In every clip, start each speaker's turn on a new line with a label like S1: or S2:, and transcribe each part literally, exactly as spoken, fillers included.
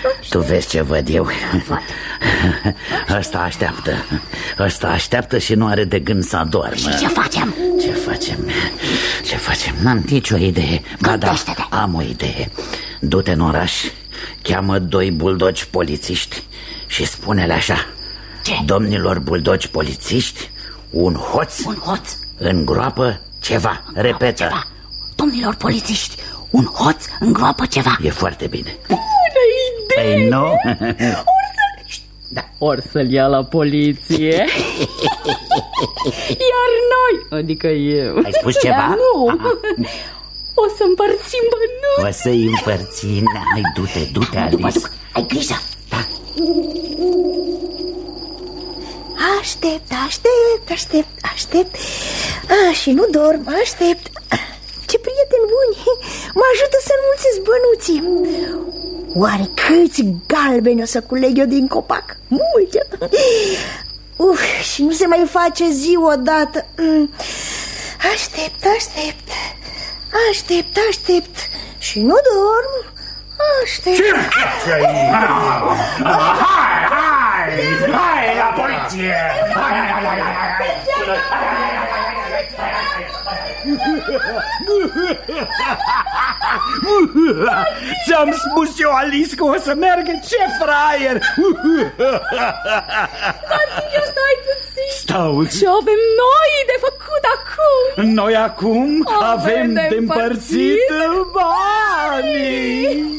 S1: Tu vezi ce văd eu? Ăsta așteaptă. Ăsta așteaptă și nu are de gând să adormă.
S2: Și ce facem?
S1: Ce facem? Ce facem? N-am nicio idee. Ba da, am o idee. Du-te în oraș, cheamă doi buldogi polițiști și spune-le așa:
S2: ce?
S1: Domnilor buldogi polițiști, un hoț,
S2: un hoț
S1: îngroapă ceva. Repetă
S2: ceva. Domnilor polițiști, un hoț îngroapă ceva.
S1: E foarte bine.
S2: Bună idee!
S1: Păi nu?
S2: Or să...
S1: Da.
S2: Or să-l ia la poliție. Iar noi, adică eu.
S1: Ai spus ceva?
S2: Dar nu. Aha. O să împărțim bănuți.
S1: O să-i împărțim. Hai, du-te, du-te, Alice.
S2: Duc, duc. Ai grijă.
S1: Da.
S3: Aștept, aștept, aștept, aștept. A, și nu dorm, aștept. Ce prieteni buni. Mă ajută să înmulțesc bănuții. Oare câți galbeni o să culeg eu din copac? Multe. Uf, și nu se mai face zi odată. Aștept, aștept. Aștept, aștept. Și nu dorm. Aștept.
S4: Ce faci aici? Hai, hai, hai la poliție! Hai, hai, hai, hai, hai! Ți-am spus eu, Alice, că o să meargă. Ce fraier!
S2: Dar eu stai puțin.
S4: Stau.
S2: Ce avem noi de făcut acum?
S4: Noi acum avem, avem de împărțit banii.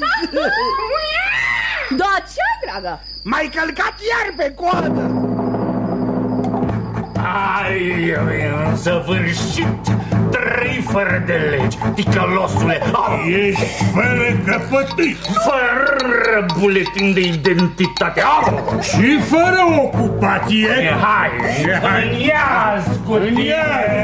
S2: Da, ce, dragă?
S4: M-ai călcat iar pe coadă. Ai, în săvârșit, trei fără de legi, ticălosule.
S5: Ești fără căpătâi,
S4: fără buletin de identitate. Au!
S5: Și fără ocupație.
S4: Hai, în iaz cu tine.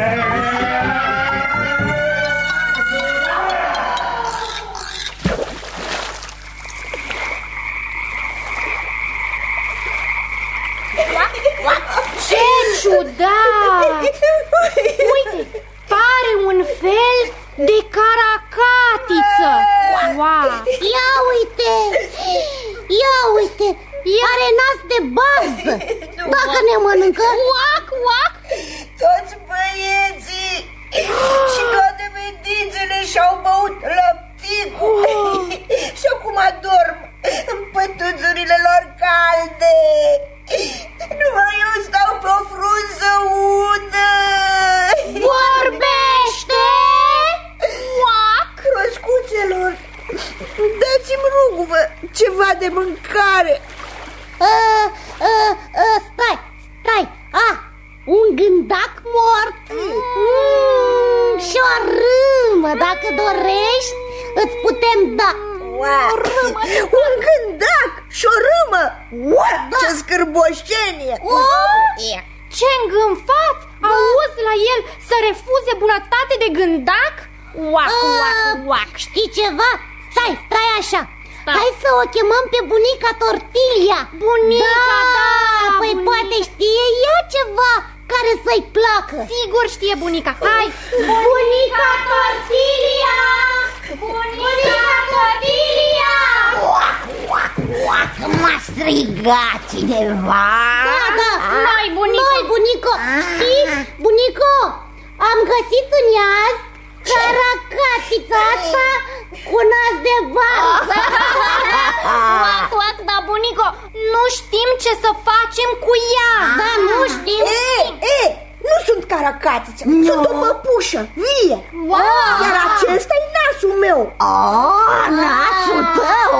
S6: Ce ciudat! Uite, pare un fel de caracatiță. Wow.
S7: Ia uite! Ia uite! Are nas de bază. Dacă ne mănâncă,
S6: uac, uac.
S3: Toți băieții și toate fetițele și-au băut lăpticul. Și acum adorm în pătuțurile lor calde. Numai eu stau pe o frunză udă.
S6: Vorbește! Uac!
S3: Roscuțelor, dați-mi rugvă ceva de mâncare.
S7: a, a, a, Stai, stai. Ah, un gândac mort. mm, Și o râmă. Dacă dorești, îți putem da.
S3: Wow. Un gândac și o râmă. Wow, da. Ce scârboșenie.
S6: Oh, ce îngânfat. Da. Auzi la el să refuze bunătate de gândac? Uac, uac, uac.
S7: Știi ceva? Stai, stai așa. Stai. Hai să o chemăm pe bunica Tortilia.
S6: Bunica, da, da
S7: Păi
S6: bunica.
S7: Poate știe ea ceva care să-i placă.
S6: Sigur știe bunica. Hai.
S7: Bunica Tortilia! Bunica Tortilia!
S2: Uac, uac, uac, m-a strigat cineva.
S7: Da, da,
S6: noi, bunico.
S7: Noi, bunico. Știi, bunico, am găsit în iaz caracatița asta cu nas de varză.
S6: Uac, uac, da, bunico, nu știm ce să facem cu ea.
S7: Da, nu știm.
S3: E, e, nu sunt caracatiță, no. Sunt o păpușă vie.
S6: Wow.
S3: Iar acesta e nasul meu.
S2: Oh, nasul tău.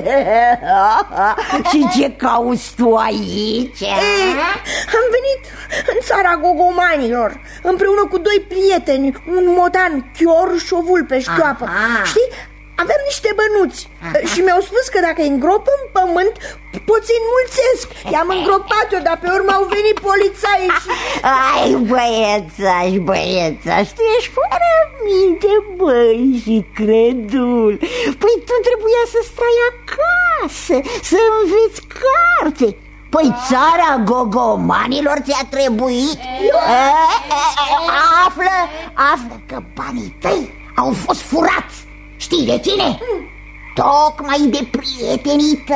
S2: Și ce cauți tu aici?
S3: E, am venit în țara gogomanilor împreună cu doi prieteni, un motan chior și o vulpe șchioapă. Aha. Știi? Aveam niște bănuți. Aha. Și mi-au spus că dacă îi îngrop în pământ pot să-i înmulțesc. I-am îngropat eu, dar pe urmă au venit polițaii și...
S2: Ai, băiețaș, băiețaș, tu ești fără minte, băi, și credul. Păi tu trebuia să stai acasă, să înveți carte. Păi țara gogomanilor ți-a trebuit? E, e, e, află, află că banii tăi au fost furați. Știi de cine? Tocmai de prietenii tăi.